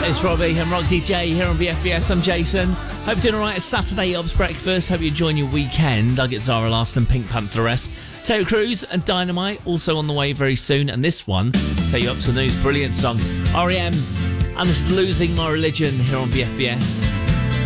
It's Robbie and Rock DJ here on VFBS. I'm Jason. Hope you're doing alright. It's Saturday Ops Breakfast. Hope you're enjoying your weekend. I get Zara Larsson, Pink Pantheress, Terry Crews and Dynamite also on the way very soon. And this one, tell you up to the news, brilliant song. R.E.M. and this is Losing My Religion here on VFBS.